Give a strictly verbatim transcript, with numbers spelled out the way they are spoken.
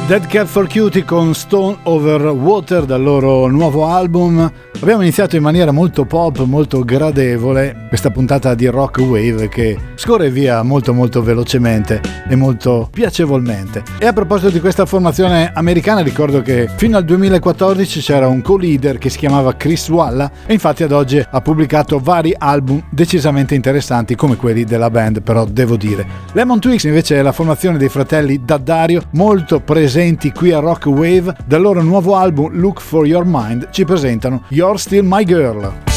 Dead Cat for Cutie con Stone Over Water dal loro nuovo album. Abbiamo iniziato in maniera molto pop, molto gradevole questa puntata di Rock Wave che scorre via molto molto velocemente e molto piacevolmente. E a proposito di questa formazione americana, ricordo che fino al duemilaquattordici c'era un co-leader che si chiamava Chris Walla e infatti ad oggi ha pubblicato vari album decisamente interessanti come quelli della band, però devo dire. Lemon Twigs invece è la formazione dei fratelli D'Addario, molto presenti qui a Rock Wave. Dal loro nuovo album Look for Your Mind ci presentano You're Still My Girl.